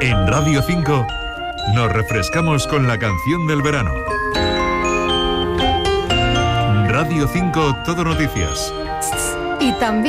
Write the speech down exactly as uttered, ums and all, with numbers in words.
En Radio cinco nos refrescamos con la canción del verano. Radio cinco Todo Noticias. Y también